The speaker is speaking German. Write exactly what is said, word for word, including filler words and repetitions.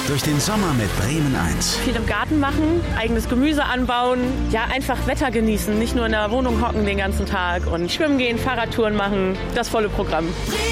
durch den Sommer mit Bremen eins. Viel im Garten machen, eigenes Gemüse anbauen, ja einfach Wetter genießen, nicht nur in der Wohnung hocken den ganzen Tag und schwimmen gehen, Fahrradtouren machen, das volle Programm.